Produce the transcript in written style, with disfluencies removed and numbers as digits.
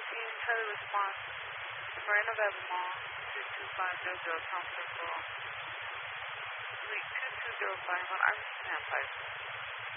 Team Charlie response. We're in November Mall, 22500 Thompson Road. Suite 2205 on Army Stand 5.